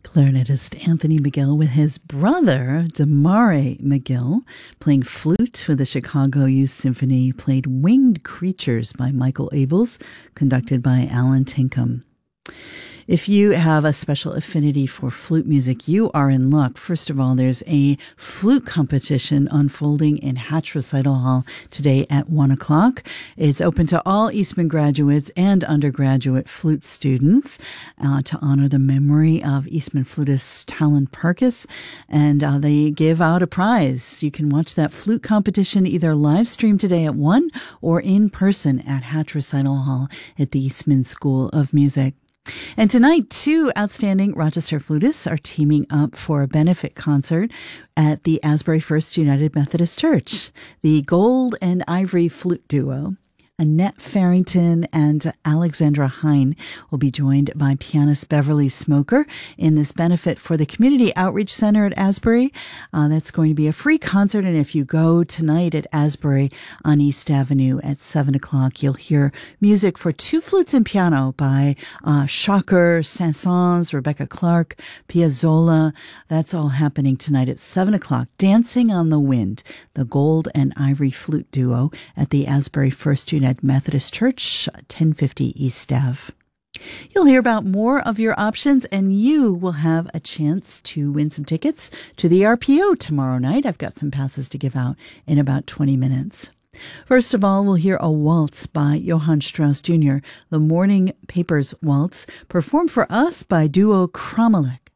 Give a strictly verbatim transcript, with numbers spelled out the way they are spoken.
Clarinetist Anthony McGill with his brother, Damare McGill, playing flute for the Chicago Youth Symphony, played Winged Creatures by Michael Abels, conducted by Alan Tinkham. If you have a special affinity for flute music, you are in luck. First of all, there's a flute competition unfolding in Hatch Recital Hall today at one o'clock. It's open to all Eastman graduates and undergraduate flute students uh, to honor the memory of Eastman flutist Talon Parkes, and uh, they give out a prize. You can watch that flute competition either live stream today at one or in person at Hatch Recital Hall at the Eastman School of Music. And tonight, two outstanding Rochester flutists are teaming up for a benefit concert at the Asbury First United Methodist Church. The Gold and Ivory Flute Duo, Annette Farrington and Alexandra Hine, will be joined by pianist Beverly Smoker in this benefit for the Community Outreach Center at Asbury. Uh, that's going to be a free concert, and if you go tonight at Asbury on East Avenue at seven o'clock, you'll hear music for two flutes and piano by uh, Shocker, Saint-Saëns, Rebecca Clark, Piazzolla. That's all happening tonight at seven o'clock. Dancing on the Wind, the Gold and Ivory Flute Duo at the Asbury First United Methodist Church, ten fifty East Ave. You'll hear about more of your options, and you will have a chance to win some tickets to the R P O tomorrow night. I've got some passes to give out in about twenty minutes. First of all, we'll hear a waltz by Johann Strauss Junior, the Morning Papers Waltz, performed for us by duo Kromelik.